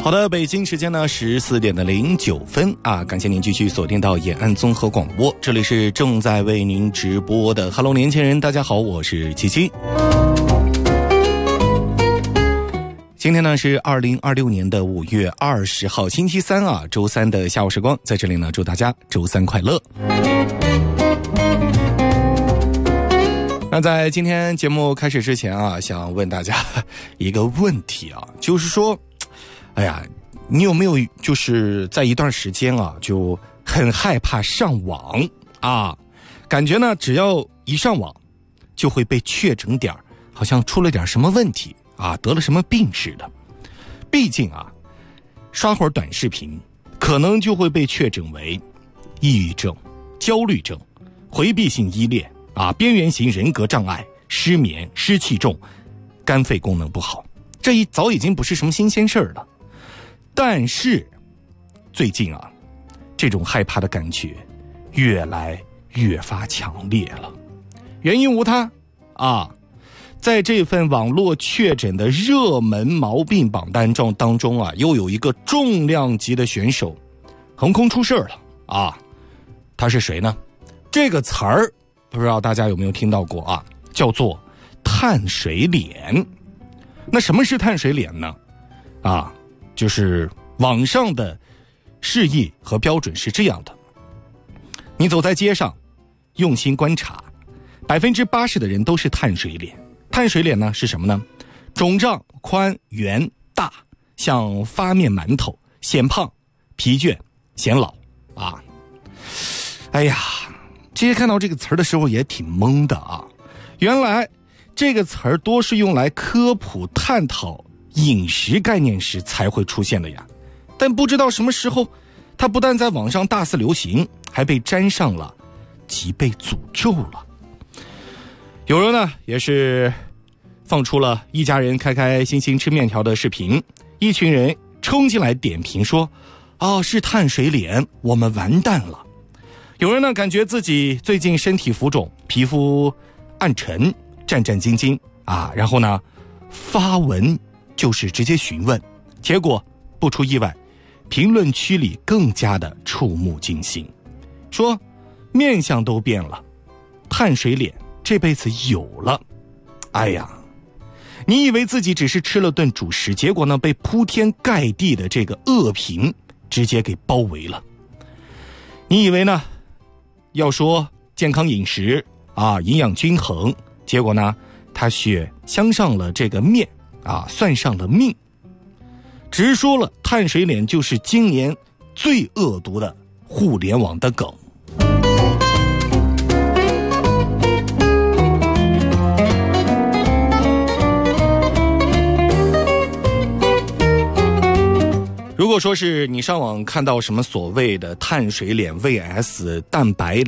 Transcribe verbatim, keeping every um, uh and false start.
好的，北京时间呢十四点的零九分啊，感谢您继续锁定到延安综合广播，这里是正在为您直播的 Hello 年轻人，大家好，我是七七。今天呢是二零二六年的五月二十号星期三啊，周三的下午时光，在这里呢祝大家周三快乐。那在今天节目开始之前啊，想问大家一个问题啊，就是说哎呀，你有没有就是在一段时间啊就很害怕上网啊，感觉呢只要一上网就会被确诊点好像出了点什么问题啊，得了什么病似的。毕竟啊刷会儿短视频可能就会被确诊为抑郁症、焦虑症、回避性依恋啊、边缘型人格障碍、失眠、湿气重、肝肺功能不好，这一早已经不是什么新鲜事儿了。但是最近啊这种害怕的感觉越来越发强烈了，原因无他啊，在这份网络确诊的热门毛病榜单中当中啊，又有一个重量级的选手横空出世了啊！他是谁呢？这个词儿不知道大家有没有听到过啊？叫做碳水脸。那什么是碳水脸呢？啊，就是网上的释义和标准是这样的：你走在街上，用心观察，百分之八十的人都是碳水脸。碳水脸呢是什么呢？肿胀、宽、圆、大，像发面馒头，显胖、疲倦、显老啊。哎呀，这些看到这个词儿的时候也挺懵的啊。原来这个词儿多是用来科普探讨饮食概念时才会出现的呀，但不知道什么时候它不但在网上大肆流行，还被沾上了即被诅咒了。有人呢也是放出了一家人开开心心吃面条的视频，一群人冲进来点评说，哦，是碳水脸，我们完蛋了。有人呢感觉自己最近身体浮肿，皮肤暗沉，战战兢兢啊，然后呢发文就是直接询问，结果不出意外，评论区里更加的触目惊心，说面相都变了，碳水脸这辈子有了。哎呀，你以为自己只是吃了顿主食，结果呢被铺天盖地的这个恶评直接给包围了。你以为呢要说健康饮食啊，营养均衡，结果呢他却相上了这个面啊，算上了命。直说了，碳水脸就是今年最恶毒的互联网的梗。如果说是你上网看到什么所谓的碳水脸 V S 蛋白脸